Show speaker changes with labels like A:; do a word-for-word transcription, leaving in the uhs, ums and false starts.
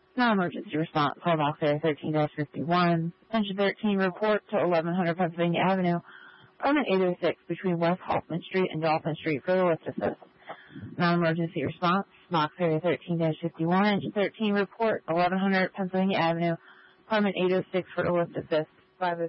A: Non-emergency response, call box area thirteen dash fifty-one. Attention thirteen, report to eleven hundred Pennsylvania Avenue, apartment eight oh six, between West Hoffman Street and Dolphin Street for the lift assist. Non-emergency response, box area thirteen dash fifty-one. Attention thirteen, report eleven hundred Pennsylvania Avenue, apartment eight oh six for the lift assist. five oh